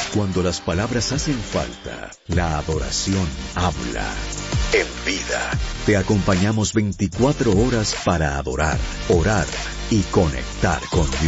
Cuando las palabras hacen falta, la adoración habla. En vida, te acompañamos 24 horas para adorar, orar y conectar con Dios.